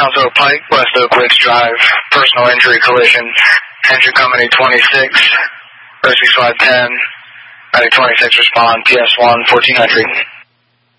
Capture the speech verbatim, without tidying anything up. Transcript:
Council Pike, West Oak Ridge Drive, personal injury collision, engine company twenty-six, oh six five ten, Medic twenty-six respond, P S one, fourteen hundred.